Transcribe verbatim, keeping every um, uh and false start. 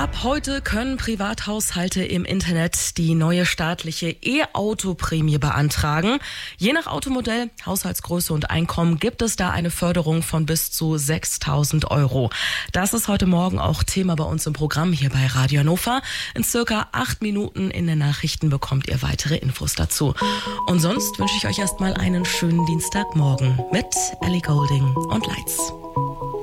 Ab heute können Privathaushalte im Internet die neue staatliche E-Auto-Prämie beantragen. Je nach Automodell, Haushaltsgröße und Einkommen gibt es da eine Förderung von bis zu sechstausend Euro. Das ist heute Morgen auch Thema bei uns im Programm hier bei Radio Hannover. In circa acht Minuten in den Nachrichten bekommt ihr weitere Infos dazu. Und sonst wünsche ich euch erstmal einen schönen Dienstagmorgen mit Ellie Goulding und Lights.